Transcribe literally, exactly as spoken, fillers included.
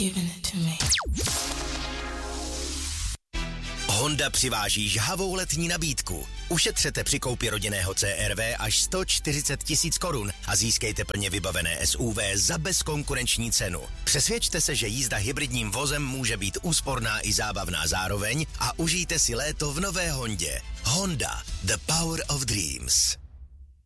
giving it to me. Honda přiváží žhavou letní nabídku. Ušetřete při koupi rodinného C R V až sto čtyřicet tisíc korun a získejte plně vybavené S U V za bezkonkurenční cenu. Přesvědčte se, že jízda hybridním vozem může být úsporná i zábavná zároveň a užijte si léto v nové Hondě. Honda, the power of dreams.